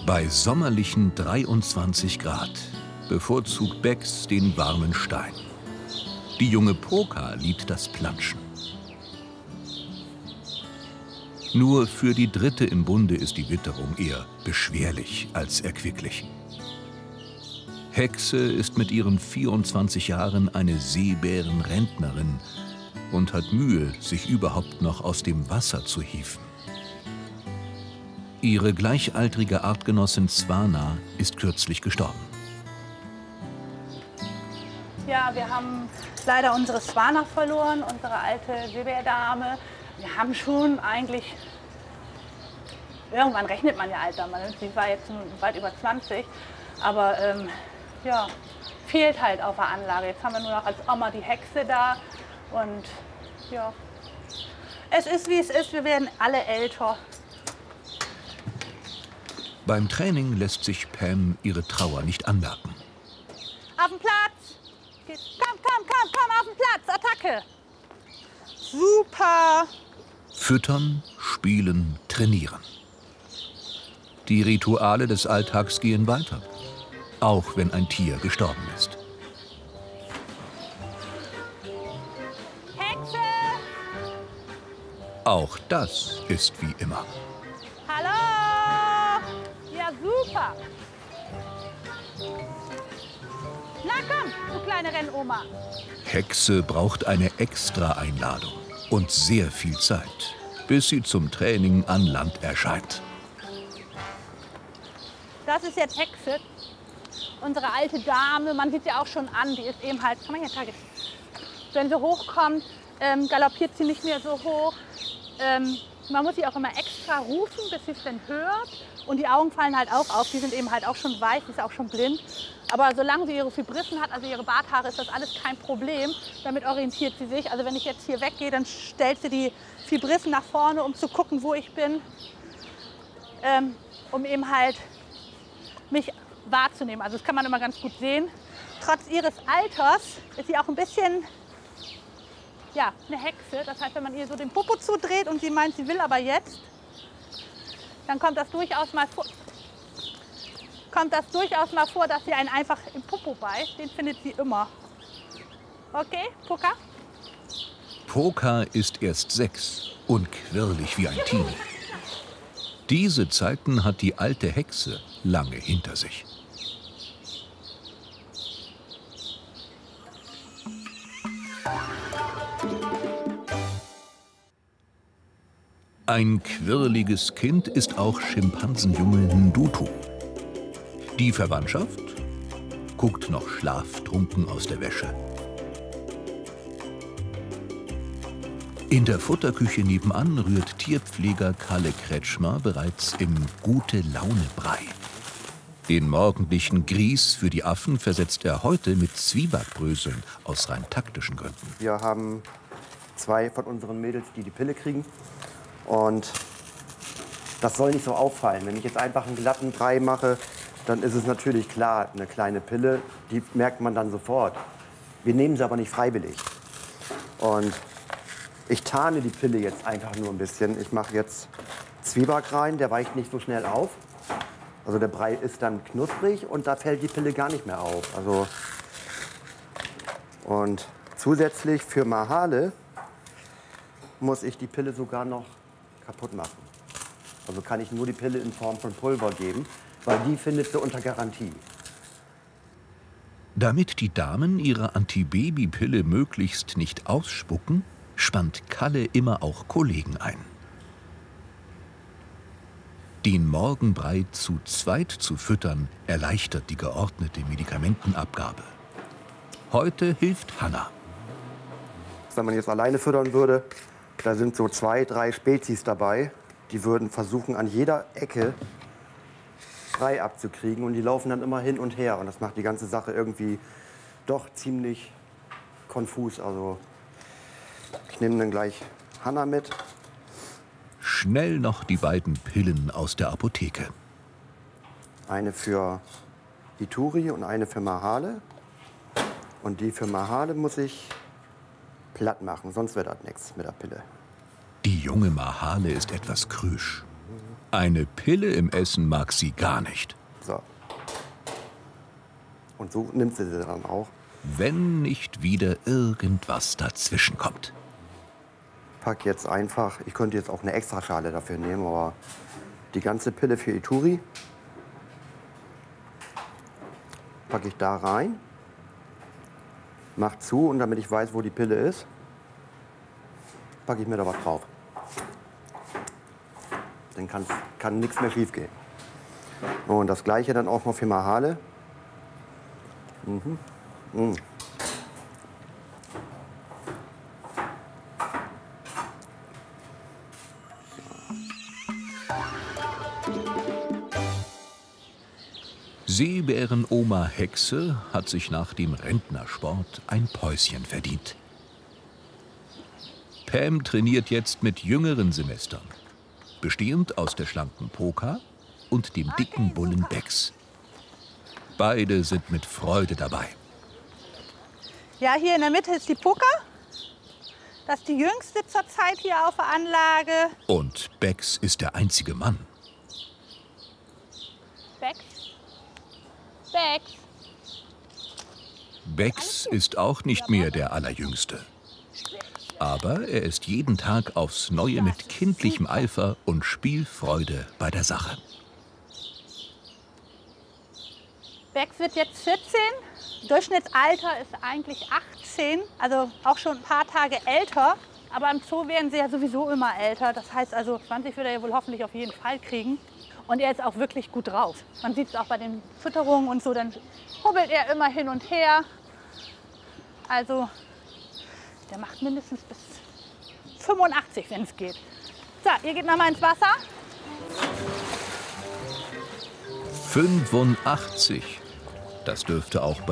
Bei sommerlichen 23 Grad bevorzugt Bex den warmen Stein. Die junge Poka liebt das Planschen. Nur für die Dritte im Bunde ist die Witterung eher beschwerlich als erquicklich. Hexe ist mit ihren 24 Jahren eine Seebärenrentnerin und hat Mühe, sich überhaupt noch aus dem Wasser zu hieven. Ihre gleichaltrige Artgenossin Swana ist kürzlich gestorben. Ja, wir haben leider unsere Swana verloren, unsere alte Seebärdame. Wir haben schon eigentlich, irgendwann rechnet man ja Alter, sie war jetzt weit über 20, aber ja, fehlt halt auf der Anlage. Jetzt haben wir nur noch als Oma die Hexe da und ja, es ist wie es ist, wir werden alle älter. Beim Training lässt sich Pam ihre Trauer nicht anmerken. Auf den Platz! Komm, auf den Platz, Attacke! Super! Füttern, spielen, trainieren. Die Rituale des Alltags gehen weiter, auch wenn ein Tier gestorben ist. Hexe! Auch das ist wie immer. Hallo! Ja, super! Na komm, du kleine Rennoma! Hexe braucht eine Extra-Einladung und sehr viel Zeit, bis sie zum Training an Land erscheint. Das ist jetzt Hexe, unsere alte Dame. Man sieht sie auch schon an, die ist eben halt, komm mal hier, Tage. Wenn sie hochkommt, galoppiert sie nicht mehr so hoch. Man muss sie auch immer extra rufen, bis sie es dann hört. Und die Augen fallen halt auch auf, die sind eben halt auch schon weiß, die ist auch schon blind. Aber solange sie ihre Fibrissen hat, also ihre Barthaare, ist das alles kein Problem. Damit orientiert sie sich. Also wenn ich jetzt hier weggehe, dann stellt sie die Fibrissen nach vorne, um zu gucken, wo ich bin. Um eben halt mich wahrzunehmen. Also das kann man immer ganz gut sehen. Trotz ihres Alters ist sie auch ein bisschen, ja, eine Hexe. Das heißt, wenn man ihr so den Popo zudreht und sie meint, sie will aber jetzt, dann kommt das durchaus mal vor, dass sie einen einfach im Popo beißt. Den findet sie immer. Okay, Poka? Poka ist erst 6 und quirlig wie ein Teenie. Diese Zeiten hat die alte Hexe lange hinter sich. Ein quirliges Kind ist auch Schimpansenjunge Ndutu. Die Verwandtschaft guckt noch schlaftrunken aus der Wäsche. In der Futterküche nebenan rührt Tierpfleger Kalle Kretschmer bereits im Gute-Laune-Brei. Den morgendlichen Grieß für die Affen versetzt er heute mit Zwiebackbröseln aus rein taktischen Gründen. Wir haben 2 von unseren Mädels, die die Pille kriegen. Und das soll nicht so auffallen. Wenn ich jetzt einfach einen glatten Brei mache, dann ist es natürlich klar, eine kleine Pille, die merkt man dann sofort. Wir nehmen sie aber nicht freiwillig. Und ich tarne die Pille jetzt einfach nur ein bisschen. Ich mache jetzt Zwieback rein, der weicht nicht so schnell auf. Also der Brei ist dann knusprig und da fällt die Pille gar nicht mehr auf. Also und zusätzlich für Mahale muss ich die Pille sogar noch kaputt machen. Also kann ich nur die Pille in Form von Pulver geben, weil die findet sie unter Garantie. Damit die Damen ihre Antibabypille möglichst nicht ausspucken, spannt Kalle immer auch Kollegen ein. Den Morgenbrei zu zweit zu füttern, erleichtert die geordnete Medikamentenabgabe. Heute hilft Hanna. Wenn man jetzt alleine füttern würde, da sind so 2, 3 Spezies dabei, die würden versuchen, an jeder Ecke Brei abzukriegen und die laufen dann immer hin und her und das macht die ganze Sache irgendwie doch ziemlich konfus. Also ich nehme dann gleich Hanna mit. Schnell noch die beiden Pillen aus der Apotheke. Eine für Ituri und eine für Mahale. Und die für Mahale muss ich platt machen, sonst wird das nichts mit der Pille. Die junge Mahale ist etwas krüsch. Eine Pille im Essen mag sie gar nicht. So. Und so nimmt sie dann auch. Wenn nicht wieder irgendwas dazwischen kommt. Pack jetzt einfach, ich könnte jetzt auch eine Extraschale dafür nehmen, aber die ganze Pille für Ituri packe ich da rein, mach zu und damit ich weiß, wo die Pille ist, packe ich mir da was drauf. Dann kann nichts mehr schief gehen. Und das gleiche dann auch noch für Mahale. Seebären-Oma Hexe hat sich nach dem Rentnersport ein Päuschen verdient. Pam trainiert jetzt mit jüngeren Semestern, bestehend aus der schlanken Poka und dem dicken Bullen Bex. Beide sind mit Freude dabei. Ja, hier in der Mitte ist die Poka. Das ist die jüngste zurzeit hier auf der Anlage. Und Bex ist der einzige Mann. Bex. Bex. Bex ist auch nicht mehr der Allerjüngste. Aber er ist jeden Tag aufs Neue mit kindlichem Eifer und Spielfreude bei der Sache. Bex wird jetzt 14. Durchschnittsalter ist eigentlich 18, also auch schon ein paar Tage älter. Aber im Zoo werden sie ja sowieso immer älter. Das heißt also, 20 wird er ja wohl hoffentlich auf jeden Fall kriegen. Und er ist auch wirklich gut drauf. Man sieht es auch bei den Fütterungen und so, dann hubbelt er immer hin und her. Also, der macht mindestens bis 85, wenn es geht. So, ihr geht nochmal ins Wasser. 85. Das dürfte auch